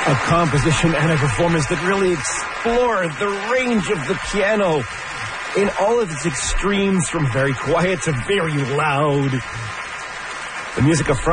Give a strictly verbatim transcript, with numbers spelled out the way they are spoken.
A composition and a performance that really explored the range of the piano in all of its extremes, from very quiet to very loud. The music of